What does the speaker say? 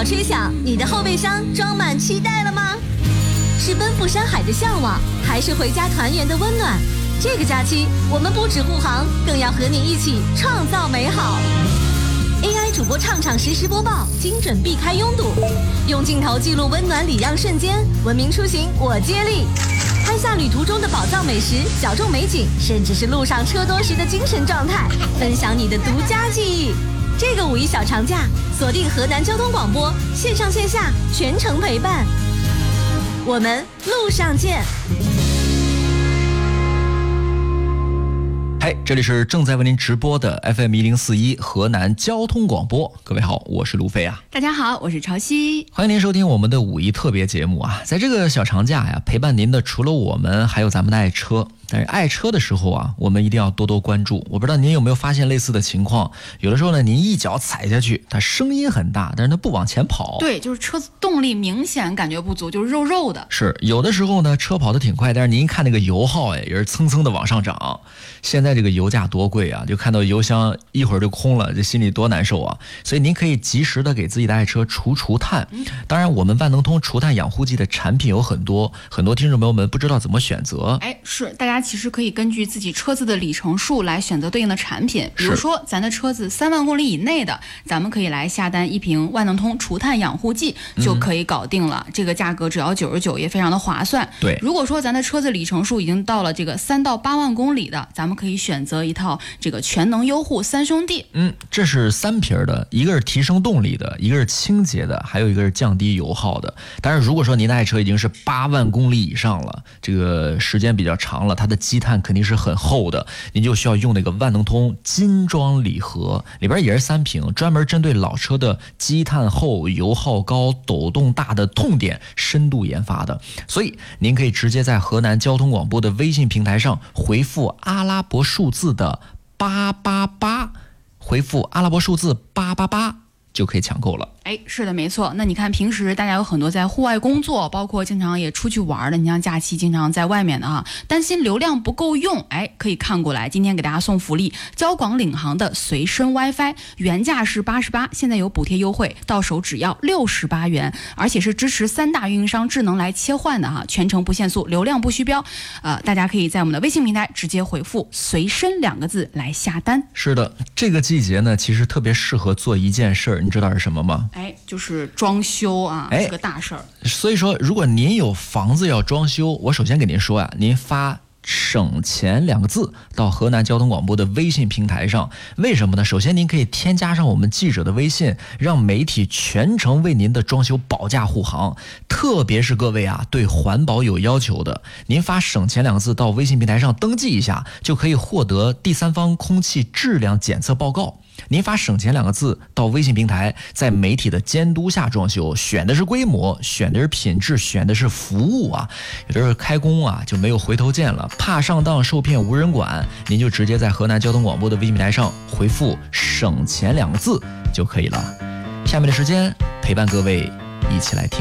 鸟吹响，你的后备箱装满期待了吗？是奔赴山海的向往，还是回家团圆的温暖？这个假期，我们不止护航，更要和你一起创造美好。AI 主播畅实时播报，精准避开拥堵，用镜头记录温暖礼让瞬间，文明出行我接力。拍下旅途中的宝藏美食、小众美景，甚至是路上车多时的精神状态，分享你的独家记忆。这个五一小长假，锁定河南交通广播，线上线下全程陪伴。我们路上见。 嗨，这里是正在为您直播的 FM1041 河南交通广播。各位好，我是卢飞啊。 大家好，我是潮汐。 欢迎您收听我们的五一特别节目啊。在这个小长假呀，陪伴您的除了我们，还有咱们的爱车。但是爱车的时候啊，我们一定要多多关注。我不知道您有没有发现类似的情况，有的时候呢，您一脚踩下去，它声音很大，但是它不往前跑。 对，就是车子动力明显感觉不足，就是肉肉的。 是，有的时候呢，车跑得挺快，但是您看那个油耗也是蹭蹭的往上涨。现在这个油价多贵啊，就看到油箱一会儿就空了，这心里多难受啊。所以您可以及时的给自己的爱车除碳。当然，我们万能通除碳养护剂的产品有很多听众朋友们不知道怎么选择。 是大家其实可以根据自己车子的里程数来选择对应的产品。比如说咱的车子3万公里以内的，咱们可以来下单一瓶万能通除碳养护剂就可以搞定了。这个价格只要99，也非常的划算。 对， 如果说咱的车子里程数已经到了这个3到8万公里的，咱们可以选择一套这个全能优护3兄弟。 这是3瓶的，一个是提升动力的，一个是清洁的，还有一个是降低油耗的。但是如果说您的爱车已经是8万公里以上了，这个时间比较长了，它的积碳肯定是很厚的，您就需要用那个万能通金装礼盒，里边也是3瓶，专门针对老车的积碳厚、油耗高、抖动大的痛点深度研发的。所以您可以直接在河南交通广播的微信平台上回复阿拉伯数字的888，回复阿拉伯数字888就可以抢购了。 是的，没错。那你看，平时大家有很多在户外工作，包括经常也出去玩的，你像假期经常在外面的啊，担心流量不够用，可以看过来。今天给大家送福利，交广领航的随身 WiFi， 原价是88，现在有补贴优惠，到手只要68元，而且是支持3大运营商智能来切换的哈，全程不限速，流量不虚标。大家可以在我们的微信平台直接回复随身2个字来下单。 是的，这个季节呢，其实特别适合做一件事儿，你知道是什么吗？ 就是装修啊，是个大事儿。 所以说，如果您有房子要装修，我首先给您说呀，您发省钱2个字到河南交通广播的微信平台上。为什么呢？首先您可以添加上我们记者的微信，让媒体全程为您的装修保驾护航。特别是各位啊对环保有要求的，您发省钱2个字到微信平台上登记一下，就可以获得第三方空气质量检测报告。您发省钱2个字到微信平台，在媒体的监督下装修，选的是规模，选的是品质，选的是服务啊。有的时候开工啊就没有回头箭了，怕上当受骗无人管，您就直接在河南交通广播的微信平台上回复省钱2个字就可以了。下面的时间陪伴各位一起来听